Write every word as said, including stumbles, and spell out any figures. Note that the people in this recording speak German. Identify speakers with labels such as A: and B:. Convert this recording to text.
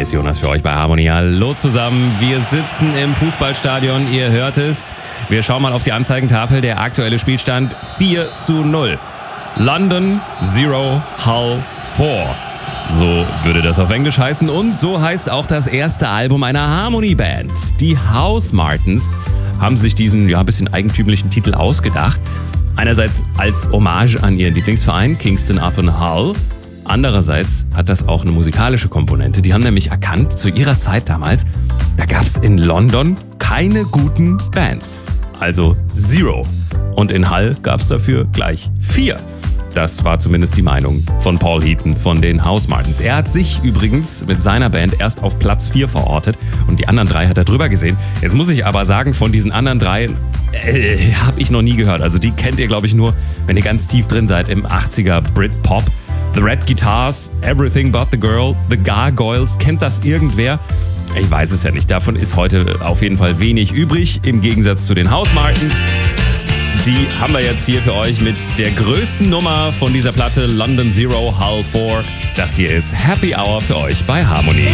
A: Hier ist Jonas für euch bei Harmonie. Hallo zusammen. Wir sitzen im Fußballstadion. Ihr hört es. Wir schauen mal auf die Anzeigentafel. Der aktuelle Spielstand vier zu null. London Zero, Hull vier. So würde das auf Englisch heißen. Und so heißt auch das erste Album einer Harmony-Band. Die Housemartins haben sich diesen ja, ein bisschen eigentümlichen Titel ausgedacht. Einerseits als Hommage an ihren Lieblingsverein Kingston upon Hull. Andererseits hat das auch eine musikalische Komponente. Die haben nämlich erkannt, zu ihrer Zeit damals, da gab es in London keine guten Bands. Also Zero. Und in Hull gab es dafür gleich vier. Das war zumindest die Meinung von Paul Heaton von den Housemartins. Er hat sich übrigens mit seiner Band erst auf Platz vier verortet und die anderen drei hat er drüber gesehen. Jetzt muss ich aber sagen, von diesen anderen drei äh, habe ich noch nie gehört. Also die kennt ihr, glaube ich, nur, wenn ihr ganz tief drin seid im achtziger Britpop. The Red Guitars, Everything But The Girl, The Gargoyles. Kennt das irgendwer? Ich weiß es ja nicht. Davon ist heute auf jeden Fall wenig übrig, im Gegensatz zu den Housemartins. Die haben wir jetzt hier für euch mit der größten Nummer von dieser Platte, London Zero, Hull vier. Das hier ist Happy Hour für euch bei Harmony.